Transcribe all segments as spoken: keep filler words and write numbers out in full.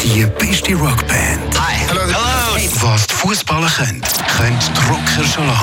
Die beste Rockband. Hi. Hello. Hello. Was die Fußballer können, können die Rocker schon lange.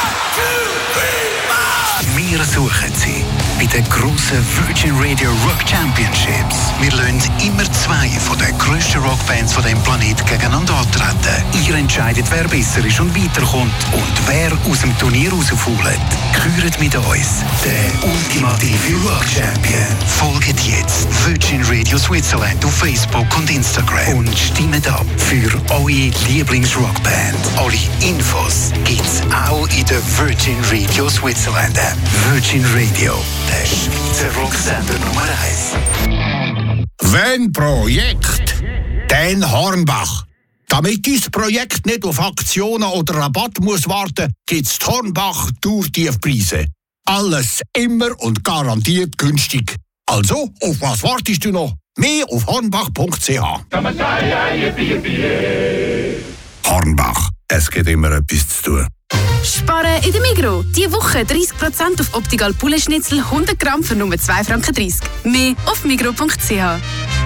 Wir suchen sie bei den grossen Virgin Radio Rock Championships. Wir lassen immer zwei von den grössten Rockbands von diesem Planeten gegeneinander antreten. Ihr entscheidet, wer besser ist und weiterkommt und wer aus dem Turnier rausfällt. Küret mit uns den ultimative Rock Champion. Folgt jetzt Virgin Radio Switzerland auf Facebook und Instagram und stimmt ab für eure Lieblingsrockband. Alle Infos gibt's auch in der Virgin Radio Switzerland App. Virgin Radio, der Schweizer Rocksender Nummer eins. Wenn Projekt, dann Hornbach. Damit dein Projekt nicht auf Aktionen oder Rabatt muss warten, gibt's die Hornbach Tour-Tiefpreise. Alles immer und garantiert günstig. Also, auf was wartest du noch? Mehr auf hornbach punkt c h. Hornbach, es gibt immer etwas zu tun. Sparen in der Migros. Diese Woche dreißig Prozent auf Optical Poulet-Schnitzel hundert Gramm für nur zwei Franken dreißig. Mehr auf migros punkt c h.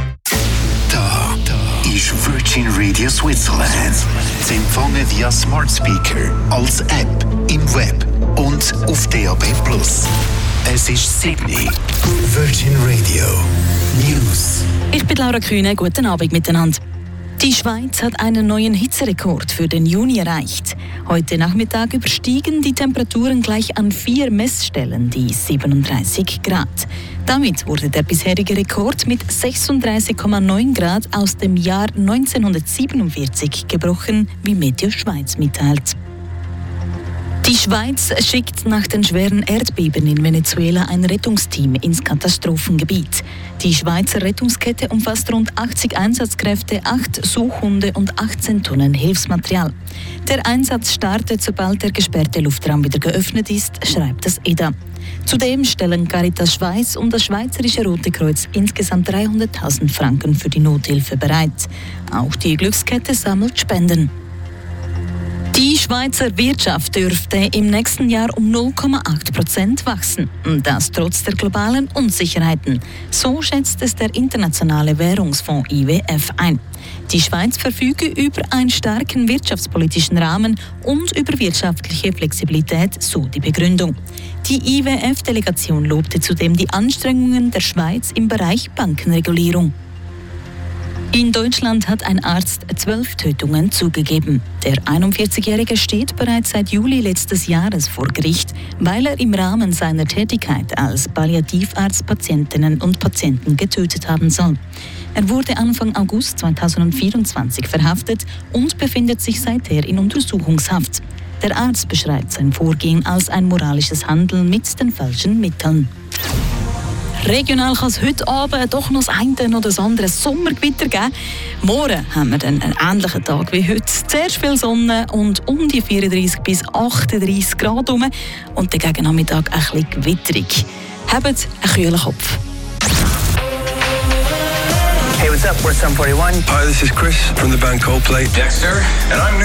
Da, da ist Virgin Radio Switzerland. Zu empfangen via Smart Speaker, als App, im Web und auf D A B plus. Es ist Sydney. Virgin Radio News. Ich bin Laura Kühne, guten Abend miteinander. Die Schweiz hat einen neuen Hitzerekord für den Juni erreicht. Heute Nachmittag überstiegen die Temperaturen gleich an vier Messstellen die siebenunddreißig Grad. Damit wurde der bisherige Rekord mit sechsunddreißig Komma neun Grad aus dem Jahr neunzehnhundertsiebenundvierzig gebrochen, wie Meteo Schweiz mitteilt. Die Schweiz schickt nach den schweren Erdbeben in Venezuela ein Rettungsteam ins Katastrophengebiet. Die Schweizer Rettungskette umfasst rund achtzig Einsatzkräfte, acht Suchhunde und achtzehn Tonnen Hilfsmaterial. Der Einsatz startet, sobald der gesperrte Luftraum wieder geöffnet ist, schreibt das E D A. Zudem stellen Caritas Schweiz und das Schweizerische Rote Kreuz insgesamt dreihunderttausend Franken für die Nothilfe bereit. Auch die Glückskette sammelt Spenden. Die Schweizer Wirtschaft dürfte im nächsten Jahr um null Komma acht Prozent wachsen. Das trotz der globalen Unsicherheiten. So schätzt es der Internationale Währungsfonds I W F ein. Die Schweiz verfüge über einen starken wirtschaftspolitischen Rahmen und über wirtschaftliche Flexibilität, so die Begründung. Die I W F-Delegation lobte zudem die Anstrengungen der Schweiz im Bereich Bankenregulierung. In Deutschland hat ein Arzt zwölf Tötungen zugegeben. Der einundvierzigjährige steht bereits seit Juli letztes Jahres vor Gericht, weil er im Rahmen seiner Tätigkeit als Palliativarzt Patientinnen und Patienten getötet haben soll. Er wurde Anfang August zweitausendvierundzwanzig verhaftet und befindet sich seither in Untersuchungshaft. Der Arzt beschreibt sein Vorgehen als ein moralisches Handeln mit den falschen Mitteln. Regional kann es heute Abend doch noch das eine oder das andere Sommergewitter geben. Morgen haben wir dann einen ähnlichen Tag wie heute. Zuerst viel Sonne und um die vierunddreißig bis achtunddreißig Grad rum. Und dann gegen Nachmittag ein bisschen gewitterig. Habt einen kühlen Kopf. Hey, what's up? We're Sum forty-one. Hi, this is Chris from the band Coldplay. Dexter, and I'm new.